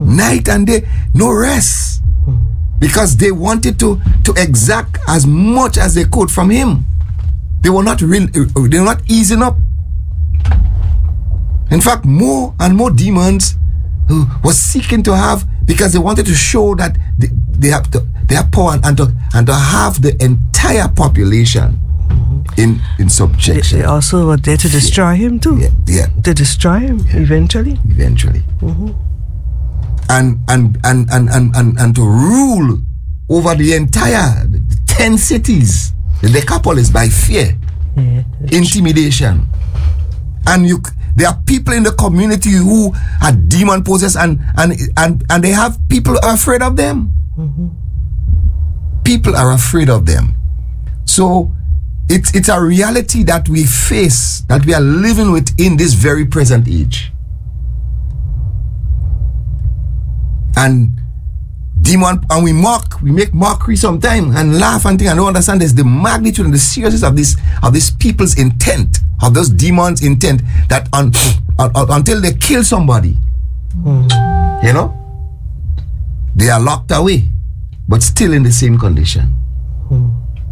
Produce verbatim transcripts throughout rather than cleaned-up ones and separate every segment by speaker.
Speaker 1: night and day, no rest. Mm-hmm. Because they wanted to, to exact as much as they could from him. They were not real, they were not easing up. In fact, more and more demons were seeking to have, because they wanted to show that they, they have to, they have power and, and to and to have the entire population mm-hmm. in in subjection.
Speaker 2: They, they also were there to destroy
Speaker 1: yeah.
Speaker 2: him too.
Speaker 1: Yeah, yeah.
Speaker 2: To destroy him
Speaker 1: yeah.
Speaker 2: eventually.
Speaker 1: Eventually.
Speaker 2: Mm-hmm.
Speaker 1: And, and, and, and, and, and and to rule over the entire ten cities, the Decapolis, by fear, yeah. intimidation, and you. There are people in the community who are demon possessed, and and and and they have people are afraid of them. Mm-hmm. People are afraid of them. So it's it's a reality that we face, that we are living with in this very present age. And demon, and we mock, we make mockery sometimes and laugh and think, and don't understand there's the magnitude and the seriousness of this of these people's intent, of those demons' intent, that un, un, un, until they kill somebody, mm. you know, they are locked away, but still in the same condition. Mm.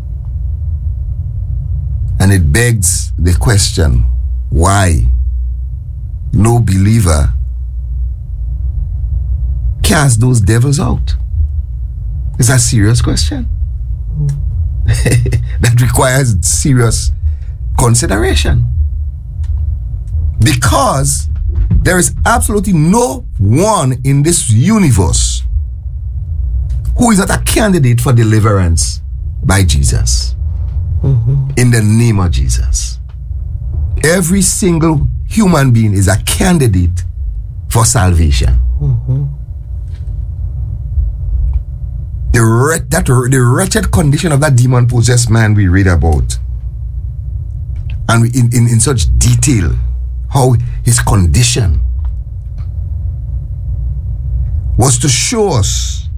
Speaker 1: And it begs the question, why no believer cast those devils out? It's a serious question. Mm. That requires serious consideration. Because there is absolutely no one in this universe who is not a candidate for deliverance by Jesus. Mm-hmm. In the name of Jesus. Every single human being is a candidate for salvation. Mm-hmm. The, wret- that, the wretched condition of that demon-possessed man we read about, and in, in, in such detail, how his condition was to show us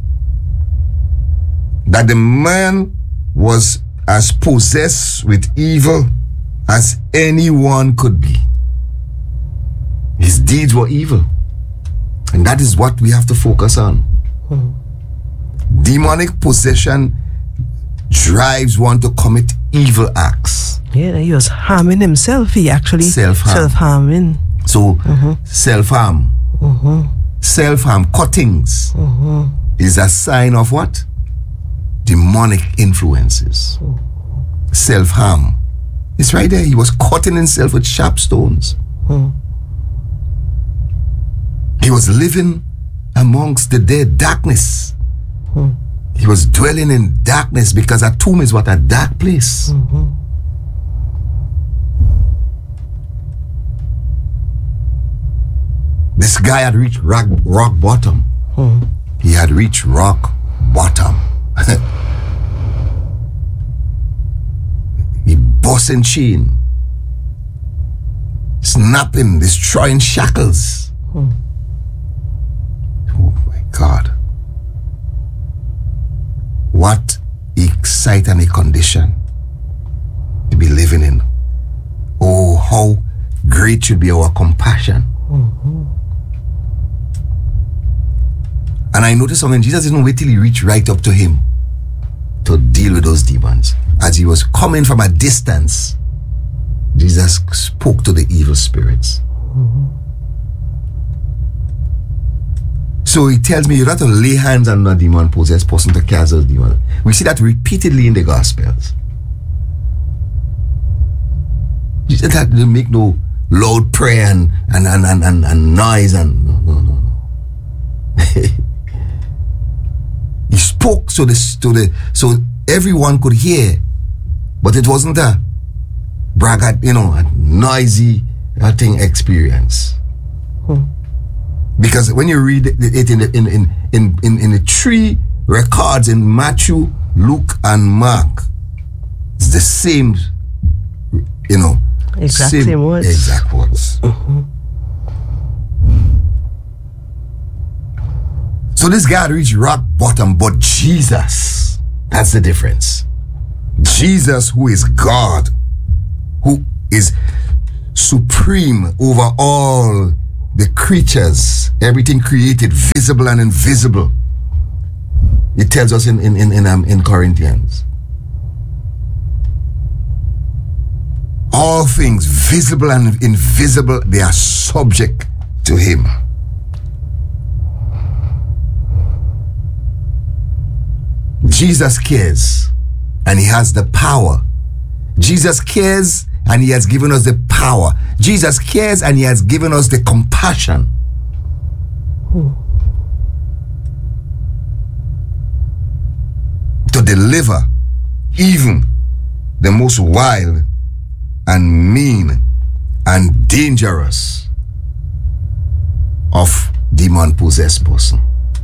Speaker 1: that the man was as possessed with evil as anyone could be. His deeds were evil. And that is what we have to focus on. Hmm. Demonic possession drives one to commit evil acts.
Speaker 2: Yeah, he was harming himself. He actually
Speaker 1: self-harm.
Speaker 2: self-harming.
Speaker 1: So, mm-hmm. self-harm. Mm-hmm. Self-harm, cuttings, mm-hmm. is a sign of what? Demonic influences. Mm-hmm. Self-harm. It's right there. He was cutting himself with sharp stones. Mm-hmm. He was living amongst the dead, darkness. Mm-hmm. He was dwelling in darkness, because a tomb is what? A dark place. Mm-hmm. This guy had reached rock, rock bottom. Mm-hmm. He had reached rock bottom. He busting chain, snapping, destroying shackles. Mm-hmm. Oh my God. What a sight and a condition to be living in. Oh, how great should be our compassion. Mm-hmm. And I noticed something. Jesus didn't wait till he reached right up to him to deal with those demons. As he was coming from a distance, Jesus spoke to the evil spirits. Mm-hmm. So he tells me you have to lay hands on a demon-possessed person to cast those demons. We see that repeatedly in the Gospels. Jesus had to make no loud prayer and, and, and, and, and, and noise and no, no, no, no. He spoke so this to the so everyone could hear, but it wasn't a braggart, you know, a noisy a thing experience. Hmm. Because when you read it in the, in, in, in, in, in the three records in Matthew, Luke, and Mark, it's the same, you know,
Speaker 2: exact
Speaker 1: same,
Speaker 2: same words.
Speaker 1: Exact words. Mm-hmm. So this guy reached rock bottom, but Jesus, that's the difference. Jesus, who is God, who is supreme over all the creatures, everything created, visible and invisible. It tells us in in in in, um, in Corinthians. All things, visible and invisible, they are subject to him. Jesus cares, and he has the power. Jesus cares, and he has given us the power. Jesus cares, and he has given us the compassion. To deliver even the most wild and mean and dangerous of demon-possessed person.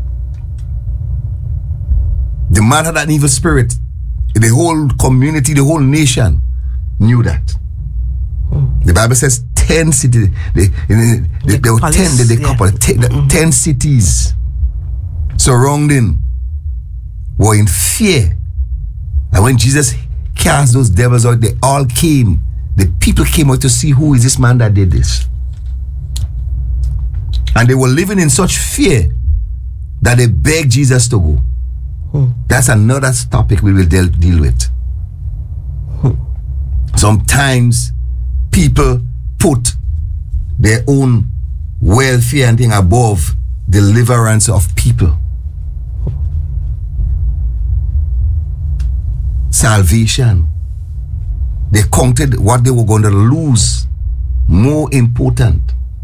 Speaker 1: The man had an evil spirit. The whole community, the whole nation knew that. The Bible says ten cities. They, they, they, there were ten. They, they yeah. couple, ten, mm-hmm. ten cities surrounding were in fear. And when Jesus cast those devils out, they all came. The people came out to see who is this man that did this. And they were living in such fear that they begged Jesus to go. Hmm. That's another topic we will deal, deal with. Hmm. Sometimes people put their own welfare and thing above deliverance of people. Salvation. They counted what they were going to lose more important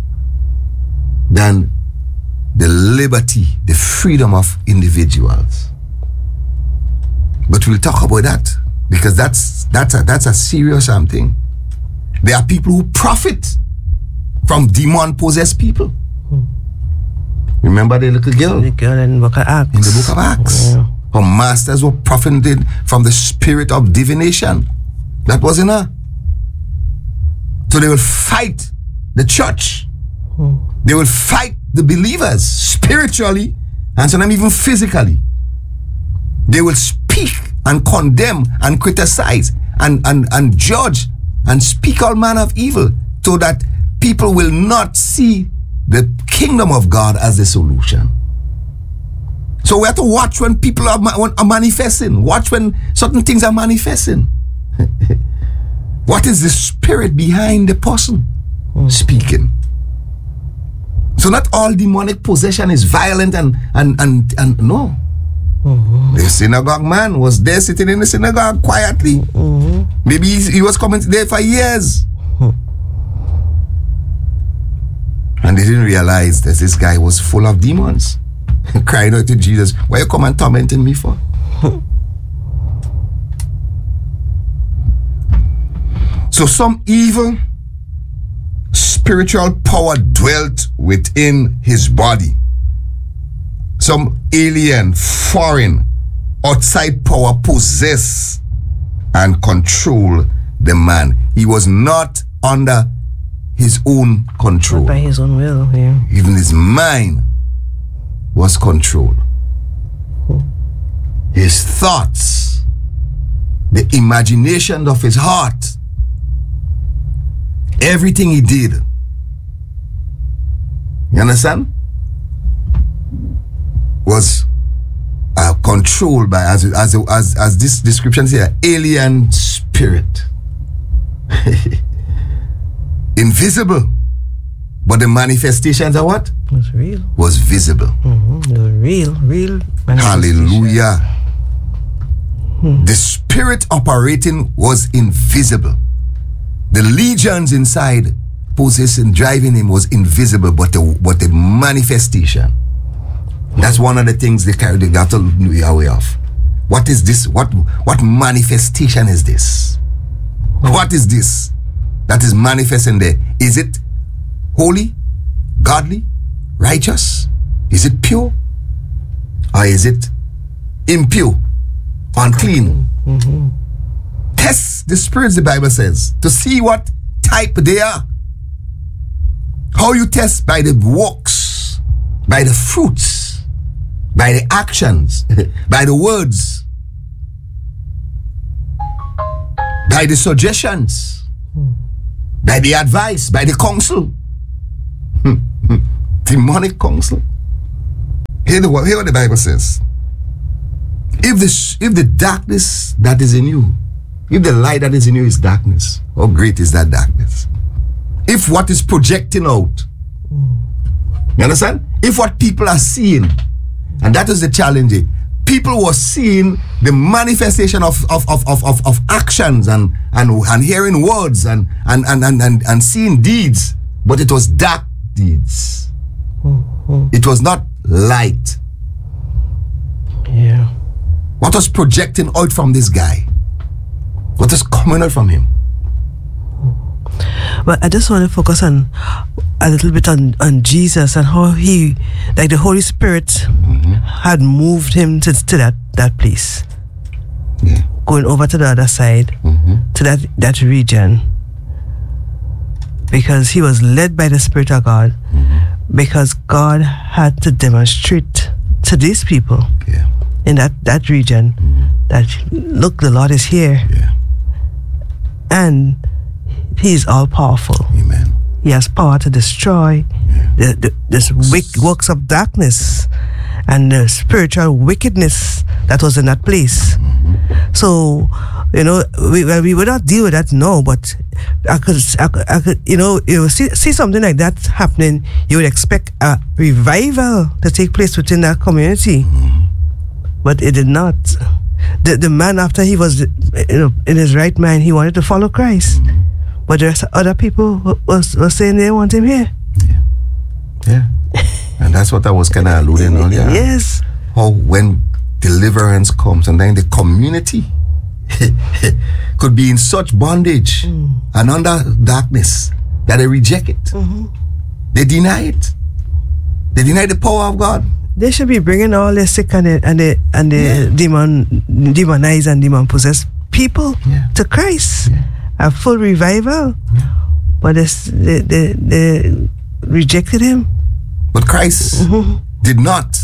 Speaker 1: than the liberty, the freedom of individuals. But we'll talk about that because that's that's a, that's a serious something. There are people who profit from demon-possessed people. Hmm. Remember the little girl?
Speaker 2: The girl in the book of Acts.
Speaker 1: In the book of Acts. Yeah. Her masters were profiting from the spirit of divination that was in her. So they will fight the church. Hmm. They will fight the believers spiritually and sometimes even physically. They will speak and condemn and criticize and, and, and judge and speak all manner of evil so that people will not see the kingdom of God as the solution. So we have to watch when people are, are manifesting. Watch when certain things are manifesting. What is the spirit behind the person mm. speaking? So not all demonic possession is violent and and and, and no. Mm-hmm. The synagogue man was there sitting in the synagogue quietly. Mm-hmm. Maybe he, he was coming there for years. Mm-hmm. And they didn't realize that this guy was full of demons. Crying out to Jesus, why you come and tormenting me for? So some evil spiritual power dwelt within his body. Some alien, foreign, outside power possess and control the man. He was not under his own control.
Speaker 2: Not by his own will, yeah.
Speaker 1: Even his mind was controlled. His thoughts, the imagination of his heart, everything he did. You understand? Was uh, controlled by, as, as, as, as this description says, alien spirit. Invisible. But the manifestations are what?
Speaker 2: Was real.
Speaker 1: Was visible.
Speaker 2: Mm-hmm. It was real, real.
Speaker 1: Hallelujah. Hmm. The spirit operating was invisible. The legions inside possessing, driving him was invisible, but the, but the manifestation. That's one of the things they carry. They got to be aware of. What is this? What what manifestation is this? Hmm. What is this that is manifesting there? Is it holy, godly, righteous? Is it pure? Or is it impure, unclean? Mm-hmm. Test the spirits, the Bible says, to see what type they are. How you test? By the works, by the fruits, by the actions, by the words, by the suggestions, by the advice, by the counsel. demonic counsel. Hear, the, hear what the Bible says. If the, if the darkness that is in you, if the light that is in you is darkness, how great is that darkness? If what is projecting out, you understand? If what people are seeing, and that is the challenge, people were seeing the manifestation of of, of, of, of, of actions and, and and hearing words and and, and, and, and and seeing deeds, but it was dark deeds.
Speaker 2: Mm-hmm.
Speaker 1: It was not light.
Speaker 2: Yeah.
Speaker 1: What was projecting out from this guy? What is coming out from him?
Speaker 2: But I just want to focus on a little bit on, on Jesus and how he, like the Holy Spirit, mm-hmm. had moved him to, to that, that place.
Speaker 1: Yeah.
Speaker 2: Going over to the other side,
Speaker 1: mm-hmm.
Speaker 2: to that, that region. Because he was led by the Spirit of God. Mm-hmm. Because God had to demonstrate to these people
Speaker 1: yeah.
Speaker 2: in that, that region
Speaker 1: mm-hmm. that,
Speaker 2: look, the Lord is here.
Speaker 1: Yeah.
Speaker 2: And he is all powerful.
Speaker 1: Amen.
Speaker 2: He has power to destroy
Speaker 1: yeah.
Speaker 2: the, the this wick, works of darkness and the spiritual wickedness that was in that place.
Speaker 1: Mm-hmm.
Speaker 2: So, you know, we well, we would not deal with that now, but I could, I could, I could you know, you see, see something like that happening, you would expect a revival to take place within that community.
Speaker 1: Mm-hmm.
Speaker 2: But it did not. The the man, after he was, you know, in his right mind, he wanted to follow Christ. Mm-hmm. But there's other people who was, was saying they want him here.
Speaker 1: Yeah. Yeah. And that's what I was kind of alluding on. Yeah.
Speaker 2: Yes.
Speaker 1: How when deliverance comes and then the community could be in such bondage mm. and under darkness that they reject it.
Speaker 2: Mm-hmm.
Speaker 1: They deny it. They deny the power of God.
Speaker 2: They should be bringing all the sick and the, and the, and the yeah. demon, demonized and demon-possessed people
Speaker 1: yeah.
Speaker 2: to Christ.
Speaker 1: Yeah.
Speaker 2: A full revival.
Speaker 1: Yeah.
Speaker 2: But they, they, they rejected him.
Speaker 1: But Christ
Speaker 2: mm-hmm.
Speaker 1: did not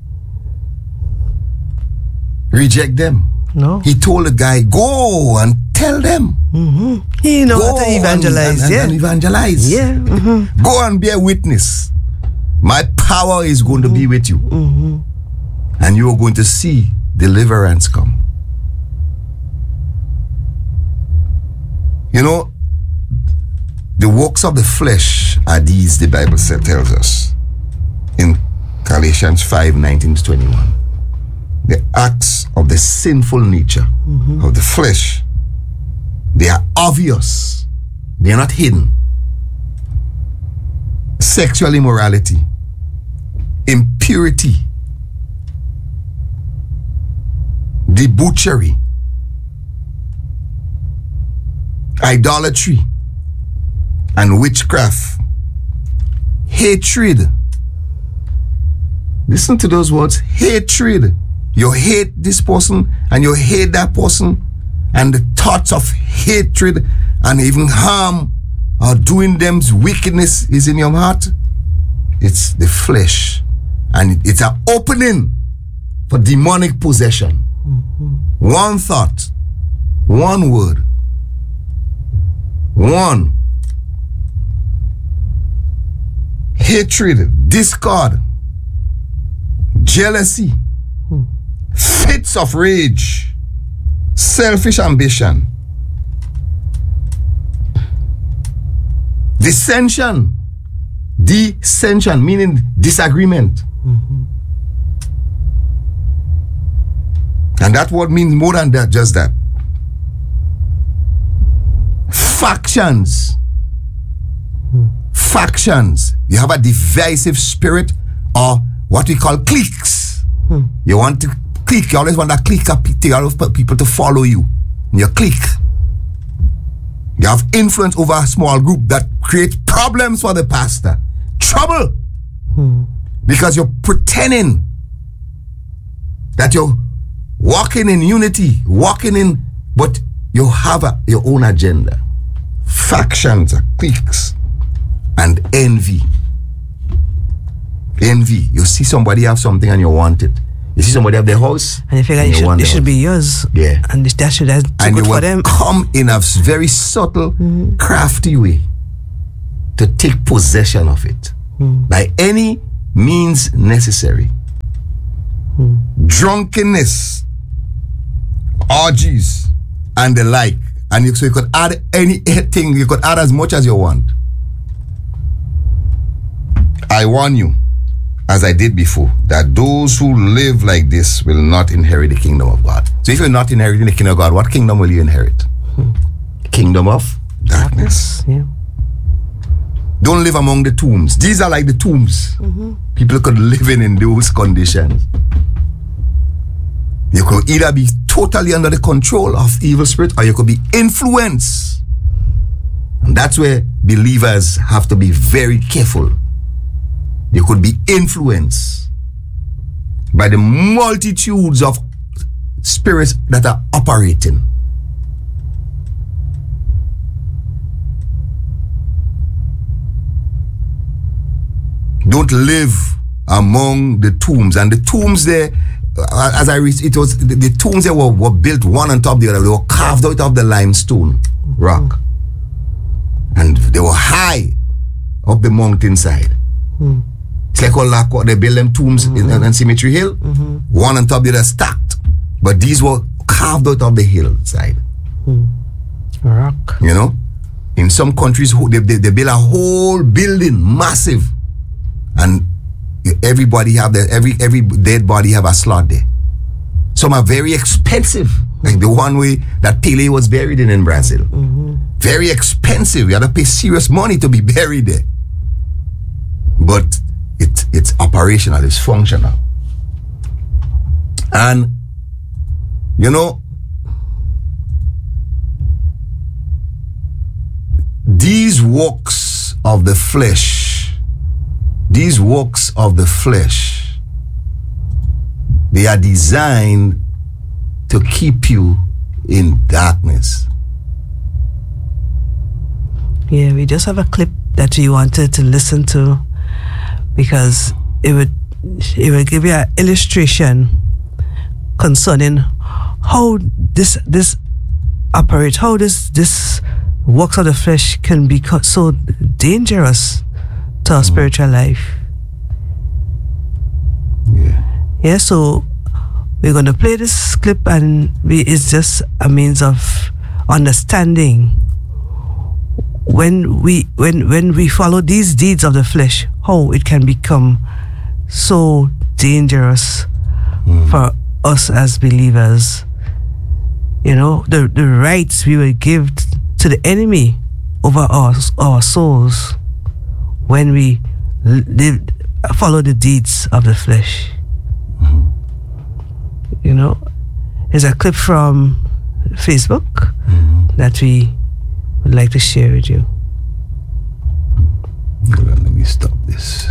Speaker 1: reject them.
Speaker 2: No.
Speaker 1: He told the guy, go and tell them.
Speaker 2: Mm-hmm. He knows how to evangelize.
Speaker 1: And, and,
Speaker 2: yeah.
Speaker 1: and evangelize.
Speaker 2: Yeah. Mm-hmm.
Speaker 1: Go and be a witness. My power is going
Speaker 2: mm-hmm.
Speaker 1: to be with you.
Speaker 2: Mm-hmm.
Speaker 1: And you are going to see deliverance come. You know, the works of the flesh are these, the Bible said, tells us in Galatians five, nineteen to twenty-one. The acts of the sinful nature mm-hmm. of the flesh, they are obvious. They are not hidden. Sexual immorality, impurity, debauchery, idolatry, and witchcraft, hatred. Listen to those words, hatred. You hate this person and you hate that person, and the thoughts of hatred and even harm or doing them's wickedness is in your heart. It's the flesh, and it's an opening for demonic possession. Mm-hmm. One thought, one word, one hatred, discord, jealousy, hmm. fits of rage, selfish ambition, dissension, dissension meaning disagreement. Mm-hmm. And that word means more than that, just that. Factions. Hmm. Factions. You have a divisive spirit, or what we call cliques. Hmm. You want to clique. You always want a clique of people to follow you. Your clique. You have influence over a small group that creates problems for the pastor. Trouble. Hmm. Because you're pretending that you're walking in unity, walking in, but you have a, your own agenda. Factions, cliques, and envy. Envy. You see somebody have something and you want it. You see somebody have their house
Speaker 2: and you feel like it should, it should be yours.
Speaker 1: Yeah.
Speaker 2: And that should have
Speaker 1: and
Speaker 2: good
Speaker 1: you
Speaker 2: for
Speaker 1: will
Speaker 2: them.
Speaker 1: Come in a very subtle, mm-hmm. crafty way to take possession of it. mm. by any means necessary. Mm. Drunkenness, orgies, and the like. And you, so you could add anything, you could add as much as you want. I warn you, as I did before, that those who live like this will not inherit the kingdom of God. So if you're not inheriting the kingdom of God, what kingdom will you inherit? Hmm. Kingdom of darkness. Yeah. Don't live among the tombs. These are like the tombs. Mm-hmm. People could live in in those conditions. You could either be totally under the control of evil spirit, or you could be influenced. And that's where believers have to be very careful. You could be influenced by the multitudes of spirits that are operating. Don't live among the tombs. And the tombs there, as I read, it was the, the tombs there were, were built one on top of the other. They were carved out of the limestone rock, and they were high up the mountainside. Mm. It's like all that, they build them tombs mm-hmm. in, in Cemetery Hill, mm-hmm. one on top of the other stacked. But these were carved out of the hillside. Mm.
Speaker 2: Rock.
Speaker 1: You know? In some countries, they, they, they build a whole building, massive. And everybody have the, every every dead body have a slot there. Some are very expensive. Like the one way that Pele was buried in in Brazil. Mm-hmm. Very expensive. You had to pay serious money to be buried there. But it, it's operational, it's functional. And, you know, these works of the flesh, these works of the flesh, they are designed to keep you in darkness.
Speaker 2: Yeah, we just have a clip that we wanted to listen to, because it would it would give you an illustration concerning how this this operates, how this this works of the flesh can be so dangerous to our mm. spiritual life.
Speaker 1: Yeah.
Speaker 2: Yeah. So we're going to play this clip, and we, it's just a means of understanding when we when when we follow these deeds of the flesh, how it can become so dangerous mm. for us as believers. You know, the the rights we will give to the enemy over our our souls when we live, follow the deeds of the flesh. Mm-hmm. You know, there's a clip from Facebook mm-hmm. that we would like to share with you.
Speaker 1: Hold on, let me stop this.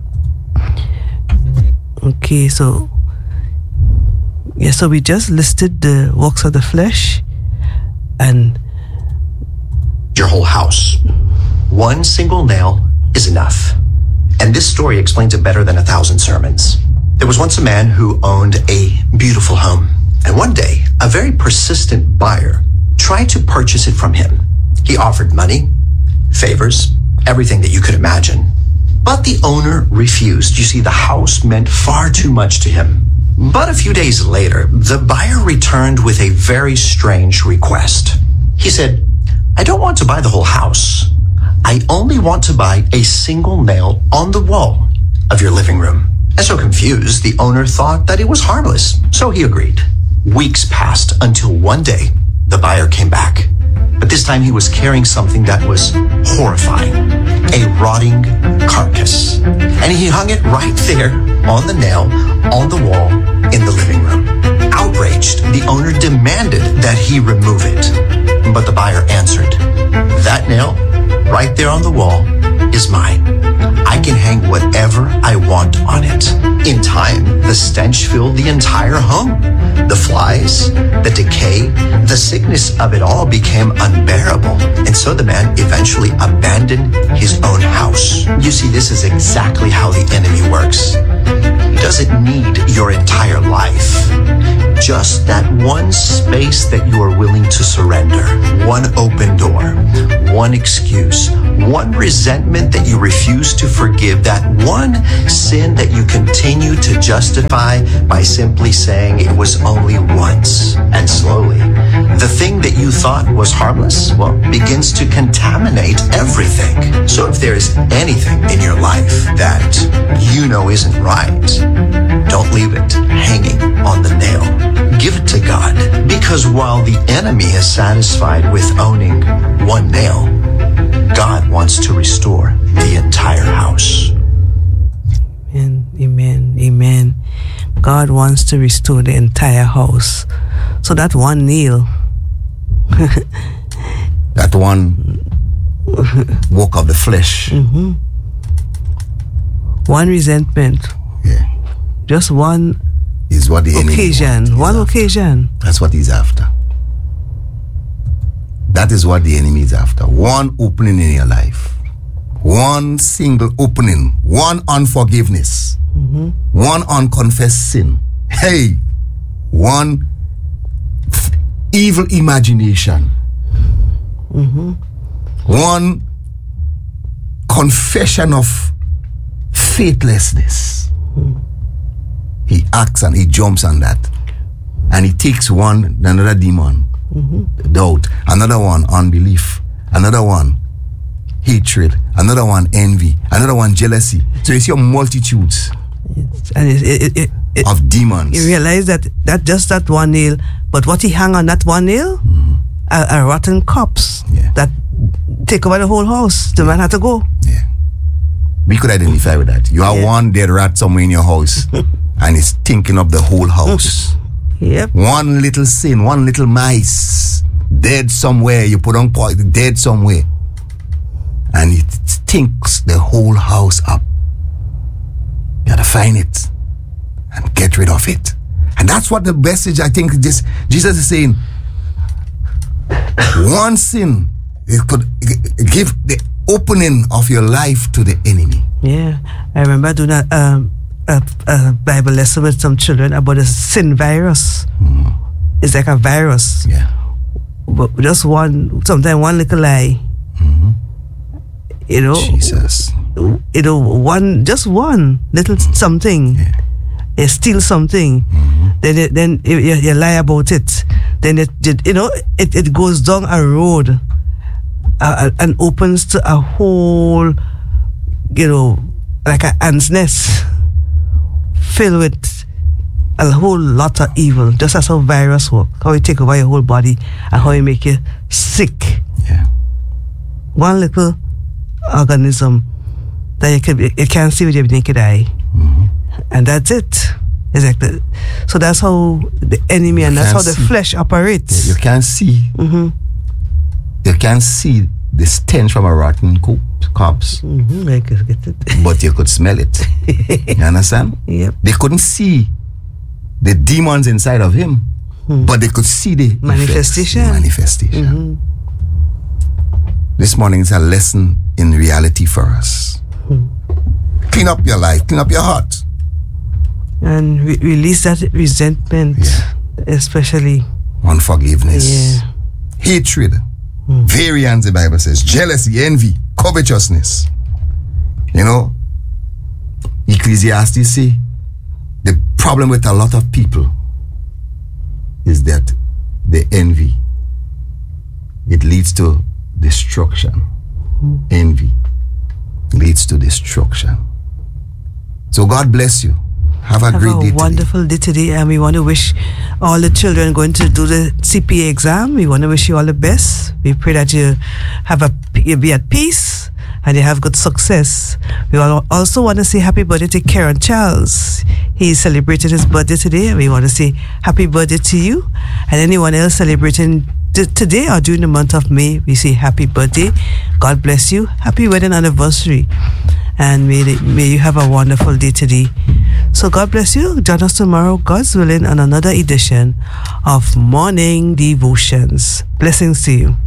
Speaker 2: Okay, so yeah, so we just listed the works of the flesh and
Speaker 3: your whole house. One single nail is enough. And this story explains it better than a thousand sermons. There was once a man who owned a beautiful home. And one day, a very persistent buyer tried to purchase it from him. He offered money, favors, everything that you could imagine. But the owner refused. You see, the house meant far too much to him. But a few days later, the buyer returned with a very strange request. He said, I don't want to buy the whole house. I only want to buy a single nail on the wall of your living room. And so confused, the owner thought that it was harmless. So he agreed. Weeks passed until one day, the buyer came back. But this time he was carrying something that was horrifying. A rotting carcass. And he hung it right there on the nail on the wall in the living room. Outraged, the owner demanded that he remove it. But the buyer answered, that nail right there on the wall is mine. I can hang whatever I want on it. In time, the stench filled the entire home. The flies, the decay, the sickness of it all became unbearable. And so the man eventually abandoned his own house. You see, this is exactly how the enemy works. He doesn't need your entire life. just that one space that you are willing to surrender, one open door, one excuse, one resentment that you refuse to forgive, that one sin that you continue to justify by simply saying it was only once. And slowly, the thing that you thought was harmless, well, begins to contaminate everything. So if there is anything in your life that you know isn't right, don't leave it hanging on the nail. Give it to God. Because while the enemy is satisfied with owning one nail, God wants to restore the entire house.
Speaker 2: Amen, amen, amen. God wants to restore the entire house. So that one nail,
Speaker 1: that one work of the flesh,
Speaker 2: mm-hmm. one resentment,
Speaker 1: yeah,
Speaker 2: just one
Speaker 1: is what the
Speaker 2: occasion,
Speaker 1: enemy
Speaker 2: one
Speaker 1: after.
Speaker 2: occasion.
Speaker 1: That's what he's after. That is what the enemy is after. One opening in your life, one single opening, one unforgiveness, mm-hmm. one unconfessed sin. Hey, one f- evil imagination,
Speaker 2: mm-hmm.
Speaker 1: one confession of faithlessness. Mm. He acts and he jumps on that, and he takes one, another demon, mm-hmm. doubt, another one, unbelief, another one, hatred, another one, envy, another one, jealousy. So you see multitudes
Speaker 2: it's, and it, it, it, it,
Speaker 1: of demons.
Speaker 2: You realize that that just that one nail, but what he hang on that one nail, mm-hmm. are, are rotten corpse
Speaker 1: yeah.
Speaker 2: that take over the whole house. The man had to go.
Speaker 1: Yeah, we could identify with that. You are yeah. one dead rat somewhere in your house. And it's stinking up the whole house.
Speaker 2: Yep.
Speaker 1: One little sin, one little mice, dead somewhere. You put on point, dead somewhere, and it stinks the whole house up. You gotta find it and get rid of it. And that's what the message I think this Jesus is saying. One sin, it could give the opening of your life to the enemy.
Speaker 2: Yeah, I remember doing that. Um, A, a Bible lesson with some children about the sin virus. Mm. It's like a virus.
Speaker 1: Yeah.
Speaker 2: But just one, sometimes one little lie. Mm-hmm. You know.
Speaker 1: Jesus.
Speaker 2: You know, one, just one little mm-hmm. something.
Speaker 1: Yeah.
Speaker 2: You steal something. Mm-hmm. Then, it, then you, you lie about it. Then it, you know, it, it goes down a road uh, and opens to a whole, you know, like an ant's nest. Filled with a whole lot of evil, just as how virus work, how it take over your whole body and how it make you sick.
Speaker 1: Yeah.
Speaker 2: One little organism that you can you can't see with your naked eye, mm-hmm. and that's it. It's like the, so that's how the enemy you and that's how the see. flesh operates.
Speaker 1: Yeah, you can't see. Mm-hmm. You can't see the stench from a rotten corpse,
Speaker 2: mm-hmm, I could get it.
Speaker 1: But you could smell it. You understand?
Speaker 2: Yep.
Speaker 1: They couldn't see the demons inside of him, mm-hmm. but they could see the
Speaker 2: manifestation.
Speaker 1: Effects, the manifestation. Mm-hmm. This morning is a lesson in reality for us. Mm-hmm. Clean up your life, clean up your heart,
Speaker 2: and re- release that resentment,
Speaker 1: yeah.
Speaker 2: especially
Speaker 1: unforgiveness,
Speaker 2: yeah.
Speaker 1: hatred. Mm. Variance, the Bible says, jealousy, envy, covetousness. You know, Ecclesiastes say the problem with a lot of people is that the envy, it leads to destruction. Mm. Envy leads to destruction. So God bless you. Have a
Speaker 2: Have
Speaker 1: great
Speaker 2: a
Speaker 1: day today.
Speaker 2: wonderful day today, and we want to wish all the children going to do the C P A exam. We want to wish you all the best. We pray that you have a you be at peace and you have good success. We also want to say happy birthday to Karen Charles. He celebrated his birthday today, and we want to say happy birthday to you. And anyone else celebrating t- today or during the month of May, we say happy birthday. God bless you. Happy wedding anniversary. And may, they, may you have a wonderful day today. So God bless you. Join us tomorrow, God's willing, on another edition of Morning Devotions. Blessings to you.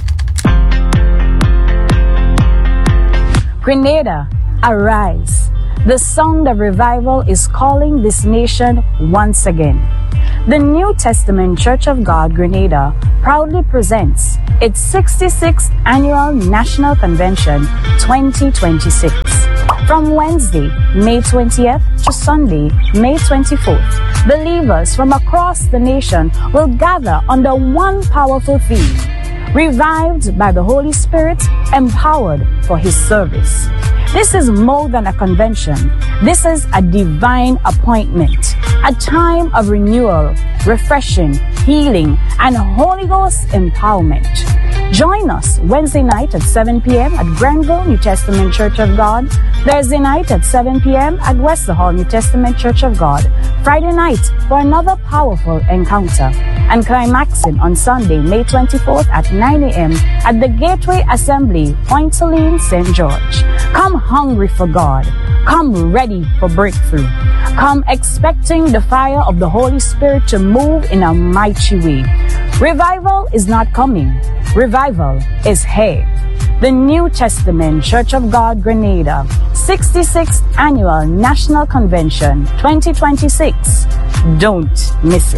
Speaker 4: Grenada, arise. the sound of revival is calling this nation once again. The New Testament Church of God, Grenada, proudly presents its sixty-sixth Annual National Convention twenty twenty-six. From Wednesday, May twentieth to Sunday, May twenty-fourth, believers from across the nation will gather under one powerful theme: revived by the Holy Spirit, empowered for His service. This is more than a convention. This is a divine appointment, a time of renewal, refreshing, healing, and Holy Ghost empowerment. Join us Wednesday night at seven p.m. at Grenville New Testament Church of God, Thursday night at seven p.m. at Wester Hall New Testament Church of God, Friday night for another powerful encounter, and climaxing on Sunday, May twenty-fourth at nine a.m. at the Gateway Assembly, Point Saline, Saint George. Come hungry for God. Come ready for breakthrough. Come expecting the fire of the Holy Spirit to move in a mighty way. Revival is not coming. Revival is here. The New Testament Church of God, Grenada, sixty-sixth Annual National Convention twenty twenty-six. Don't miss it.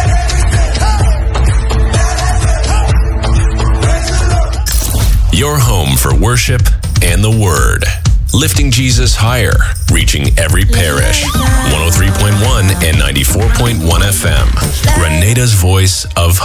Speaker 5: Your home for worship and the Word. Lifting Jesus higher, reaching every parish. one oh three point one and ninety-four point one F M. Grenada's voice of